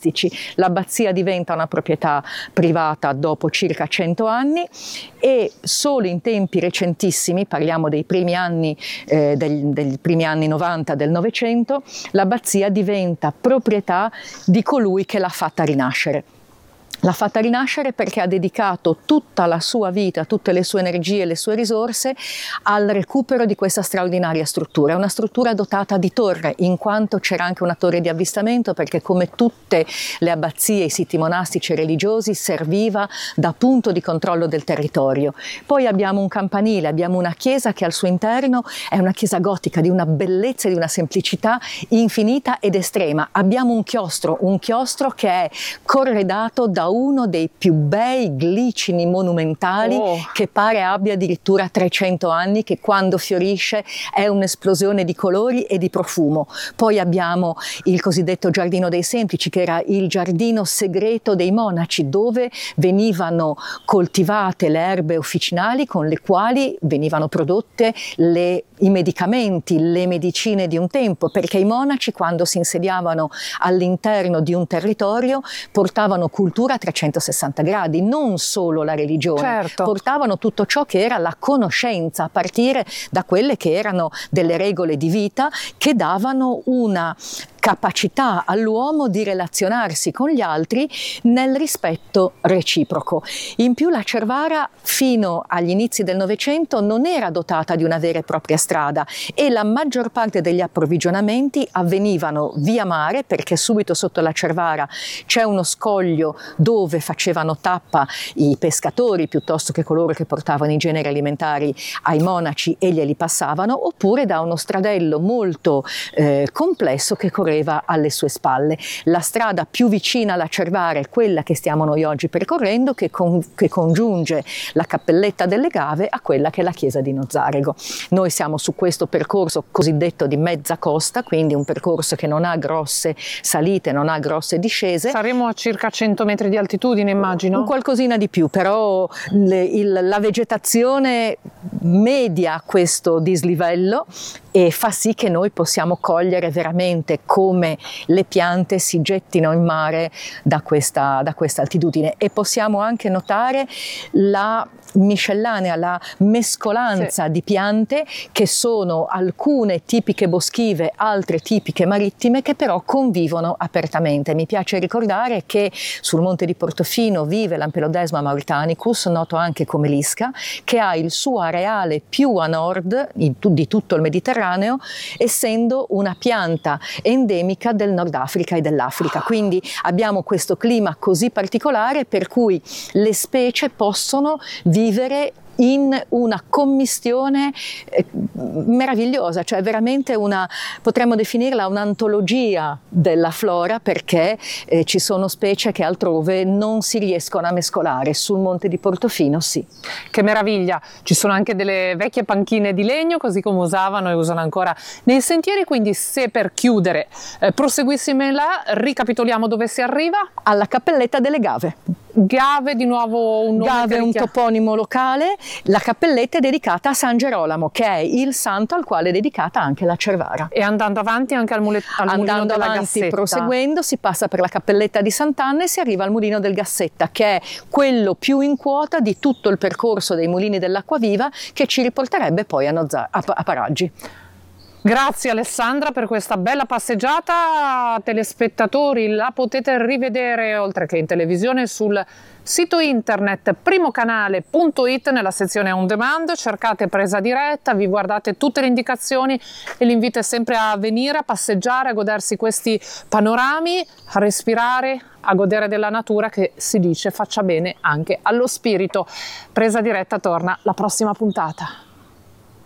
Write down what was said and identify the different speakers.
Speaker 1: monastici. L'abbazia diventa una proprietà privata dopo circa 100 anni e solo in tempi recentissimi, parliamo dei primi anni, dei primi anni 90 del Novecento, l'abbazia diventa proprietà di colui che l'ha fatta rinascere. L'ha fatta rinascere perché ha dedicato tutta la sua vita, tutte le sue energie e le sue risorse al recupero di questa straordinaria struttura. È una struttura dotata di torre, in quanto c'era anche una torre di avvistamento, perché come tutte le abbazie, i siti monastici e religiosi, serviva da punto di controllo del territorio. Poi abbiamo un campanile, abbiamo una chiesa che al suo interno è una chiesa gotica di una bellezza e di una semplicità infinita ed estrema. Abbiamo un chiostro che è corredato da uno dei più bei glicini monumentali che pare abbia addirittura 300 anni, che quando fiorisce è un'esplosione di colori e di profumo. Poi abbiamo il cosiddetto Giardino dei Semplici, che era il giardino segreto dei monaci, dove venivano coltivate le erbe officinali con le quali venivano prodotte i medicamenti, le medicine di un tempo, perché i monaci, quando si insediavano all'interno di un territorio, portavano cultura a 360 gradi, non solo la religione, portavano tutto ciò che era la conoscenza, a partire da quelle che erano delle regole di vita che davano una capacità all'uomo di relazionarsi con gli altri nel rispetto reciproco. In più la Cervara fino agli inizi del Novecento non era dotata di una vera e propria strada e la maggior parte degli approvvigionamenti avvenivano via mare, perché subito sotto la Cervara c'è uno scoglio dove facevano tappa i pescatori piuttosto che coloro che portavano i generi alimentari ai monaci e glieli passavano, oppure da uno stradello molto complesso che correva alle sue spalle. La strada più vicina alla Cervara è quella che stiamo noi oggi percorrendo, che congiunge la Cappelletta delle Gave a quella che è la chiesa di Nozzarego. Noi siamo su questo percorso cosiddetto di mezza costa, quindi un percorso che non ha grosse salite, non ha grosse discese.
Speaker 2: Saremo a circa 100 metri di altitudine, immagino?
Speaker 1: Qualcosina di più, però la vegetazione media questo dislivello e fa sì che noi possiamo cogliere veramente come le piante si gettino in mare da questa altitudine, e possiamo anche notare la miscellanea, la mescolanza di piante, che sono alcune tipiche boschive, altre tipiche marittime, che però convivono apertamente. Mi piace ricordare che sul monte di Portofino vive l'Ampelodesma mauritanicus, noto anche come l'isca, che ha il suo areale più a nord di tutto il Mediterraneo, essendo una pianta endemica del Nord Africa e dell'Africa. Quindi abbiamo questo clima così particolare per cui le specie possono vivere in una commistione meravigliosa, cioè veramente potremmo definirla un'antologia della flora, perché ci sono specie che altrove non si riescono a mescolare, sul monte di Portofino sì.
Speaker 2: Che meraviglia! Ci sono anche delle vecchie panchine di legno, così come usavano e usano ancora nei sentieri, quindi se per chiudere proseguissime là, ricapitoliamo dove si arriva?
Speaker 1: Alla Cappelletta delle Gave.
Speaker 2: Gave, di nuovo un nome.
Speaker 1: Gave è un toponimo locale. La cappelletta è dedicata a San Gerolamo, che è il santo al quale è dedicata anche la Cervara.
Speaker 2: E andando avanti anche al mulino della Gassetta.
Speaker 1: Proseguendo, si passa per la cappelletta di Sant'Anna e si arriva al mulino del Gassetta, che è quello più in quota di tutto il percorso dei mulini dell'Acquaviva, che ci riporterebbe poi a Paraggi.
Speaker 2: Grazie Alessandra per questa bella passeggiata. Telespettatori, la potete rivedere oltre che in televisione sul sito internet primocanale.it nella sezione on demand, cercate Presa Diretta, vi guardate tutte le indicazioni e l'invito è sempre a venire a passeggiare, a godersi questi panorami, a respirare, a godere della natura, che si dice faccia bene anche allo spirito. Presa Diretta torna la prossima puntata.